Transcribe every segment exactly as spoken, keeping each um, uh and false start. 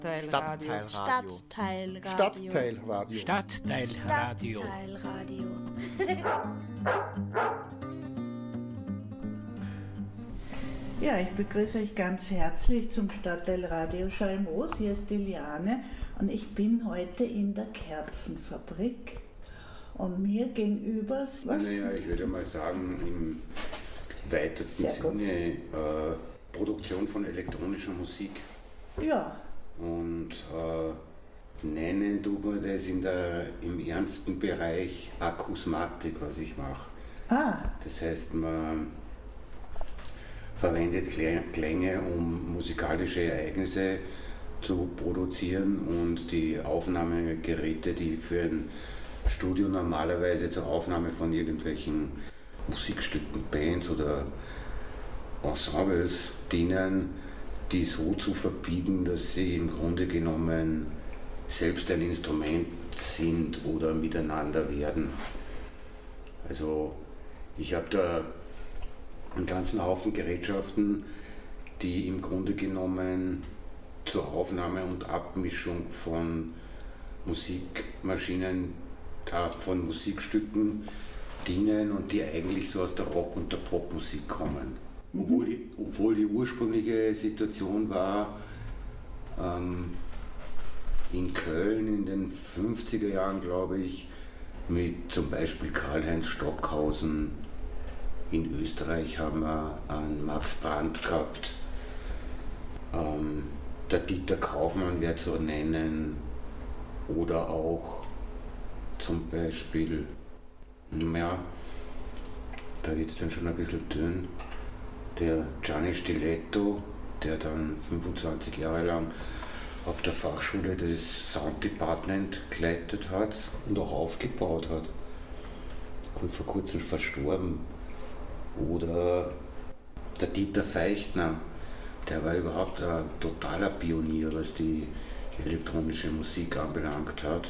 Stadtteilradio. Stadtteilradio. Stadtteilradio. Stadtteilradio. Stadtteilradio. Ja, ich begrüße euch ganz herzlich zum Stadtteilradio Schalmoos. Hier ist die Liane und ich bin heute in der Kerzenfabrik. Und mir gegenüber... Was? Naja, ich würde mal sagen, im weitesten Sinne äh, Produktion von elektronischer Musik. Ja. Und äh, nennen tut man das in der, im ernsten Bereich Akusmatik, was ich mache. Ah. Das heißt, man verwendet Klänge, um musikalische Ereignisse zu produzieren, und die Aufnahmegeräte, die für ein Studio normalerweise zur Aufnahme von irgendwelchen Musikstücken, Bands oder Ensembles dienen, die so zu verbiegen, dass sie im Grunde genommen selbst ein Instrument sind oder miteinander werden. Also ich habe da einen ganzen Haufen Gerätschaften, die im Grunde genommen zur Aufnahme und Abmischung von Musikmaschinen, äh, von Musikstücken dienen und die eigentlich so aus der Rock- und der Popmusik kommen. Mhm. Obwohl, die, obwohl die ursprüngliche Situation war, ähm, in Köln in den fünfziger Jahren, glaube ich, mit zum Beispiel Karl-Heinz Stockhausen. In Österreich haben wir einen Max Brandt gehabt, ähm, der Dieter Kaufmann wäre zu nennen, oder auch zum Beispiel, ja, da wird es dann schon ein bisschen dünn, der Gianni Stiletto, der dann fünfundzwanzig Jahre lang auf der Fachschule das Sound Department geleitet hat und auch aufgebaut hat. Vor kurzem verstorben. Oder der Dieter Feichtner, der war überhaupt ein totaler Pionier, was die elektronische Musik anbelangt hat.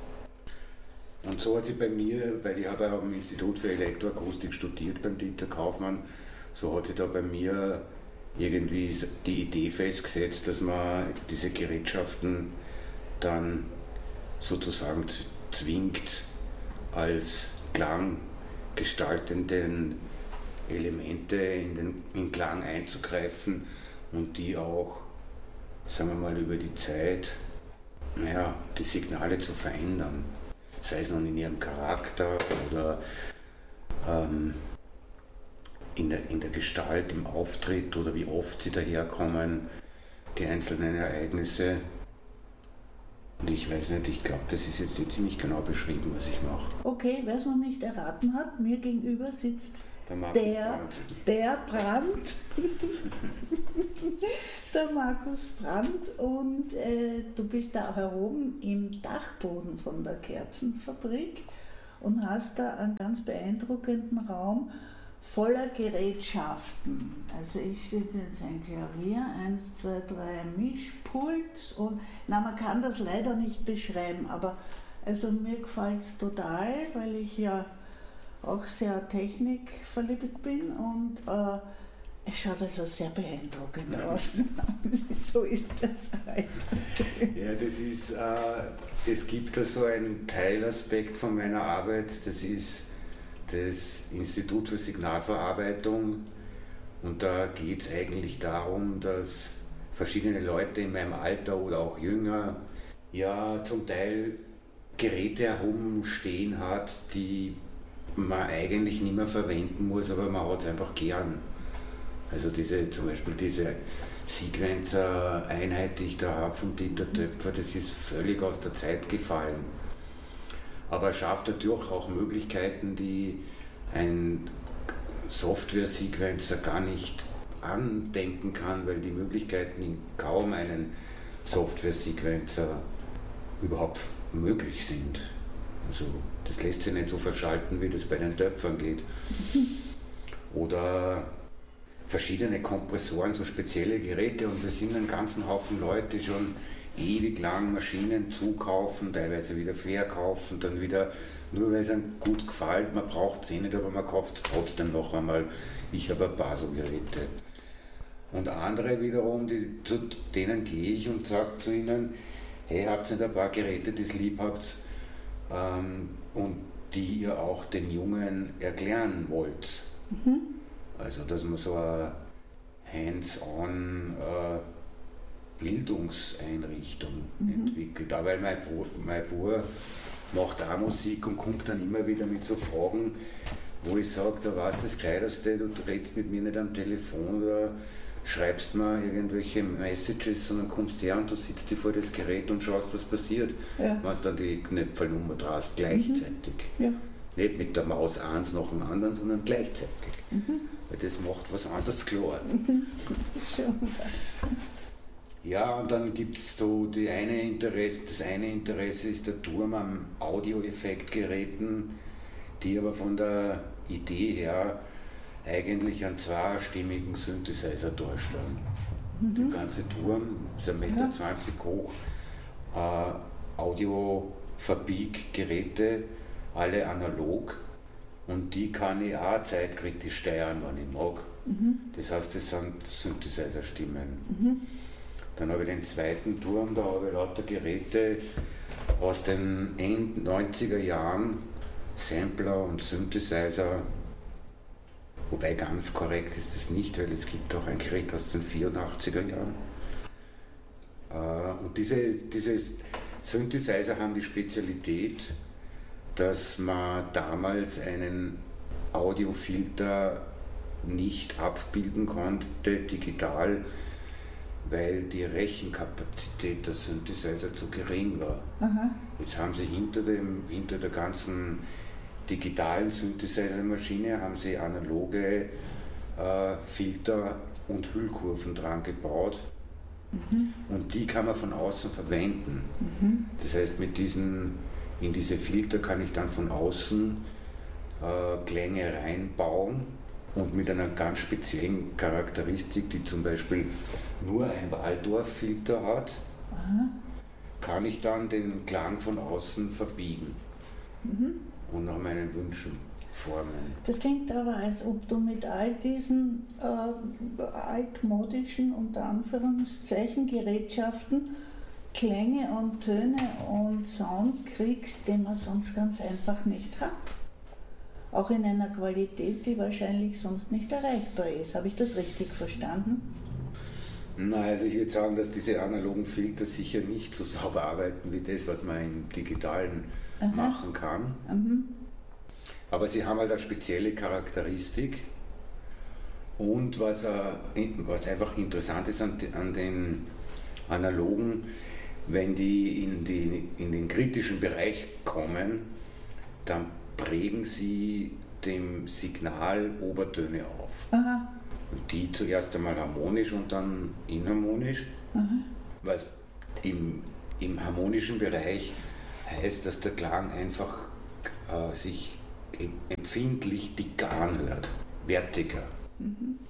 Und so hat sie bei mir, weil ich habe ja am Institut für Elektroakustik studiert beim Dieter Kaufmann, so hat sie da bei mir irgendwie die Idee festgesetzt, dass man diese Gerätschaften dann sozusagen zwingt, als klanggestaltenden Elemente in den in Klang einzugreifen und die auch, sagen wir mal, über die Zeit, naja, die Signale zu verändern. Sei es nun in ihrem Charakter oder ähm, in, der, in der Gestalt, im Auftritt oder wie oft sie daherkommen, die einzelnen Ereignisse. Und ich weiß nicht, ich glaube, das ist jetzt ziemlich genau beschrieben, was ich mache. Okay, wer es noch nicht erraten hat, mir gegenüber sitzt Der Markus der, Brandt. der Brandt, der Markus Brandt, und äh, du bist da heroben im Dachboden von der Kerzenfabrik und hast da einen ganz beeindruckenden Raum voller Gerätschaften. Also ich sehe jetzt ein Klavier, eins, zwei, drei Mischpult, und na, man kann das leider nicht beschreiben, aber also mir gefällt es total, weil ich ja auch sehr technikverliebt bin, und äh, es schaut also sehr beeindruckend aus. So ist das halt. Ja, das ist, äh, es gibt da so einen Teilaspekt von meiner Arbeit, das ist das Institut für Signalverarbeitung, und da geht es eigentlich darum, dass verschiedene Leute in meinem Alter oder auch jünger ja zum Teil Geräte herumstehen hat, die man eigentlich nicht mehr verwenden muss, aber man hat es einfach gern. Also diese, zum Beispiel diese Sequencer-Einheit, die ich da habe von Dieter Töpfer, das ist völlig aus der Zeit gefallen. Aber schafft natürlich auch Möglichkeiten, die ein Software-Sequencer gar nicht andenken kann, weil die Möglichkeiten in kaum einen Software-Sequencer überhaupt möglich sind. Also das lässt sich nicht so verschalten, wie das bei den Töpfern geht. Oder verschiedene Kompressoren, so spezielle Geräte, und wir sind einen ganzen Haufen Leute, die schon ewig lang Maschinen zukaufen, teilweise wieder verkaufen, dann wieder, nur weil es einem gut gefällt, man braucht es eh nicht, aber man kauft es trotzdem noch einmal. Ich habe ein paar so Geräte. Und andere wiederum, die, zu denen gehe ich und sage zu ihnen, hey, habt ihr nicht ein paar Geräte, die ihr lieb habt ähm, und die ihr auch den Jungen erklären wollt. Mhm. Also dass man so eine hands-on äh, Bildungseinrichtung mhm. entwickelt. Auch weil mein Bruder, mein Bruder macht auch Musik und kommt dann immer wieder mit so Fragen, wo ich sage, da weißt du das Gescheiterste, du redest mit mir nicht am Telefon oder schreibst mir irgendwelche Messages, sondern kommst her und du sitzt dir vor das Gerät und schaust, was passiert, ja. wenn du dann die Knöpfelnummer drast, gleichzeitig. Mhm. Ja. Nicht mit der Maus eins nach dem anderen, sondern gleichzeitig. Mhm. Weil das macht was anderes klar. Mhm. Ja, und dann gibt es so die eine Interesse, das eine Interesse ist der Turm am Audioeffektgeräten, die aber von der Idee her eigentlich einen zweistimmigen Synthesizer darstellen. Mhm. Der ganze Turm ist ein Meter zwanzig hoch, äh, Audio-Verbieggeräte, alle analog, und die kann ich auch zeitkritisch steuern, wenn ich mag. Mhm. Das heißt, das sind Synthesizer-Stimmen. Mhm. Dann habe ich den zweiten Turm, da habe ich lauter Geräte aus den End neunziger Jahren, Sampler und Synthesizer. Wobei ganz korrekt ist das nicht, weil es gibt auch ein Gerät aus den vierundachtziger Jahren. Und diese, diese Synthesizer haben die Spezialität, dass man damals einen Audiofilter nicht abbilden konnte, digital, weil die Rechenkapazität der Synthesizer zu gering war. Aha. Jetzt haben sie hinter, dem, hinter der ganzen digitalen Synthesizer-Maschine haben sie analoge äh, Filter und Hüllkurven dran gebaut. Mhm. Und die kann man von außen verwenden. Mhm. Das heißt, mit diesen, in diese Filter kann ich dann von außen äh, Klänge reinbauen und mit einer ganz speziellen Charakteristik, die zum Beispiel nur ein Waldorf-Filter hat, aha, kann ich dann den Klang von außen verbiegen. Mhm. Und nach meinen Wünschen formen. Das klingt aber, als ob du mit all diesen äh, altmodischen, unter Anführungszeichen, Gerätschaften Klänge und Töne und Sound kriegst, den man sonst ganz einfach nicht hat. Auch in einer Qualität, die wahrscheinlich sonst nicht erreichbar ist. Habe ich das richtig verstanden? Nein, also ich würde sagen, dass diese analogen Filter sicher nicht so sauber arbeiten wie das, was man im Digitalen aha machen kann. Mhm. Aber sie haben halt eine spezielle Charakteristik. Und was, äh, was einfach interessant ist an, an den analogen, wenn die in, die in den kritischen Bereich kommen, dann prägen sie dem Signal Obertöne auf. Aha. Und die zuerst einmal harmonisch und dann inharmonisch. Aha. Was im, im harmonischen Bereich heißt, dass der Klang einfach äh, sich empfindlich dicker anhört, wertiger. Mhm.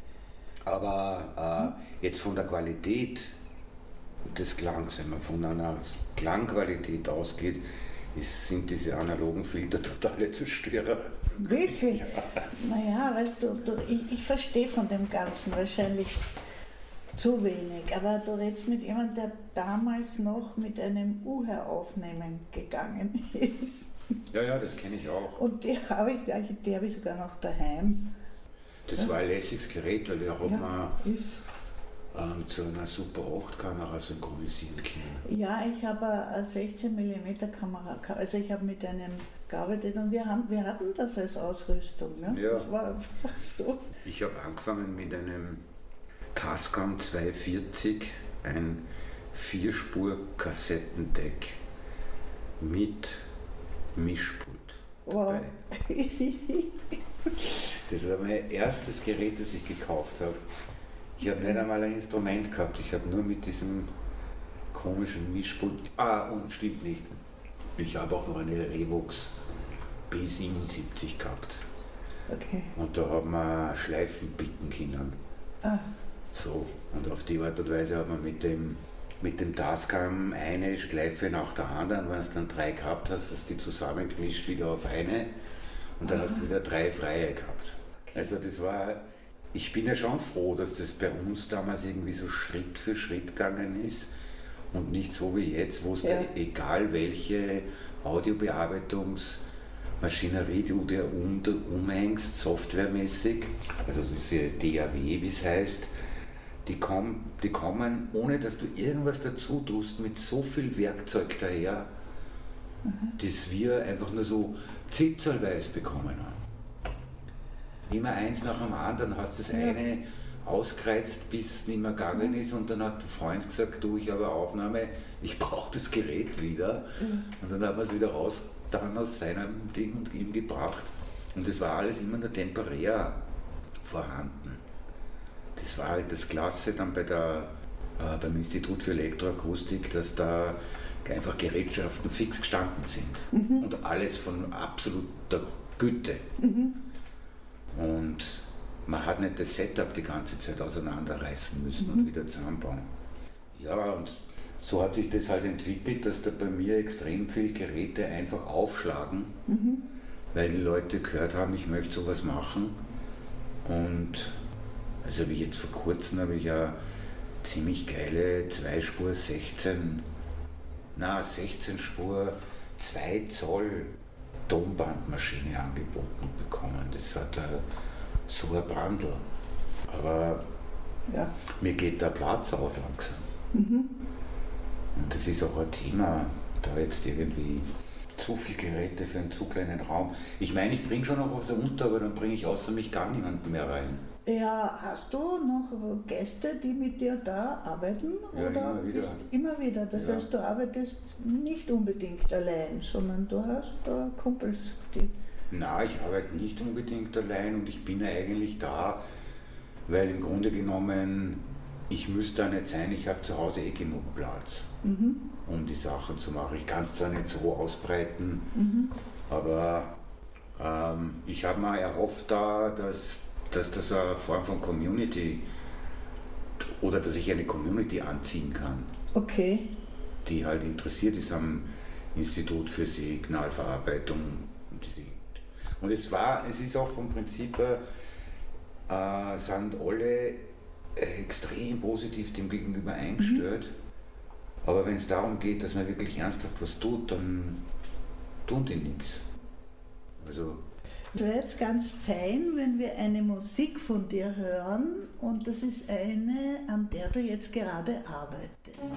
Aber äh, jetzt von der Qualität des Klangs, wenn man von einer Klangqualität ausgeht, ist, sind diese analogen Filter totale Zerstörer. Wirklich? Ja. Naja, weißt du, du ich, ich verstehe von dem Ganzen wahrscheinlich zu wenig, aber du redest mit jemandem, der damals noch mit einem U-Hör-Aufnehmen gegangen ist. Ja, ja, das kenne ich auch. Und die habe ich, die habe ich sogar noch daheim. Das ja war ein lässiges Gerät, weil der hat ja, man ähm, zu einer Super acht Kamera synchronisieren können. Ja, ich habe eine sechzehn Millimeter Kamera, also ich habe mit einem gearbeitet und wir, haben, wir hatten das als Ausrüstung. Ne? Ja. Das war einfach so. Ich habe angefangen mit einem Tascam zweihundertvierzig, ein Vierspur-Kassettendeck mit Mischpult dabei. Wow. Das war mein erstes Gerät, das ich gekauft habe. Ich habe nicht einmal ein Instrument gehabt, ich habe nur mit diesem komischen Mischpult. Ah, und stimmt nicht. Ich habe auch noch eine Revox B siebenundsiebzig gehabt. Okay. Und da haben wir Schleifen picken können. Ah. So, und auf die Art und Weise hat man mit dem, mit dem Tascam eine Schleife nach der anderen, wenn du dann drei gehabt hast, hast du die zusammengemischt wieder auf eine und dann aha hast du wieder drei freie gehabt. Okay. Also das war ich bin ja schon froh, dass das bei uns damals irgendwie so Schritt für Schritt gegangen ist und nicht so wie jetzt, wo es ja. da, egal welche Audiobearbeitungsmaschinerie du dir um, umhängst, softwaremäßig, also diese D A W, wie es heißt, die, komm, die kommen, ohne dass du irgendwas dazu tust, mit so viel Werkzeug daher, mhm. dass wir einfach nur so zitzelweise bekommen haben. Immer eins nach dem anderen, hast das ja. eine ausgereizt, bis es nicht mehr gegangen ist, und dann hat der Freund gesagt, du, ich habe eine Aufnahme, ich brauche das Gerät wieder. Mhm. Und dann haben wir es wieder raus, dann aus seinem Ding und ihm gebracht. Und das war alles immer nur temporär vorhanden. Das war halt das Klasse dann bei der, äh, beim Institut für Elektroakustik, dass da einfach Gerätschaften fix gestanden sind. Mhm. Und alles von absoluter Güte. Mhm. Und man hat nicht das Setup die ganze Zeit auseinanderreißen müssen mhm. und wieder zusammenbauen. Ja, und so hat sich das halt entwickelt, dass da bei mir extrem viele Geräte einfach aufschlagen, mhm. weil die Leute gehört haben, ich möchte sowas machen. Und also wie jetzt vor kurzem habe ich ja ziemlich geile zwei Spur sechzehn, na sechzehn Spur zwei Zoll Tonbandmaschine angeboten bekommen. Das hat uh, so ein Brandl. Aber ja. mir geht der Platz auf langsam. Mhm. Und das ist auch ein Thema, da jetzt irgendwie zu viele Geräte für einen zu kleinen Raum. Ich meine, ich bringe schon noch was unter, aber dann bringe ich außer mich gar niemanden mehr rein. Ja, hast du noch Gäste, die mit dir da arbeiten? Ja, oder immer wieder. Immer wieder. Das ja. heißt, du arbeitest nicht unbedingt allein, sondern du hast da Kumpels, die... Nein, ich arbeite nicht unbedingt allein, und ich bin eigentlich da, weil im Grunde genommen, ich müsste da nicht sein, ich habe zu Hause eh genug Platz, mhm. um die Sachen zu machen. Ich kann es zwar nicht so ausbreiten, mhm. aber ähm, ich habe mir erhofft da, dass dass das eine Form von Community, oder dass ich eine Community anziehen kann. Okay. Die halt interessiert ist am Institut für Signalverarbeitung. Und es war, es ist auch vom Prinzip her, äh, sind alle extrem positiv dem gegenüber eingestellt. Mhm. Aber wenn es darum geht, dass man wirklich ernsthaft was tut, dann tun die nichts. Also es wäre jetzt ganz fein, wenn wir eine Musik von dir hören, und das ist eine, an der du jetzt gerade arbeitest.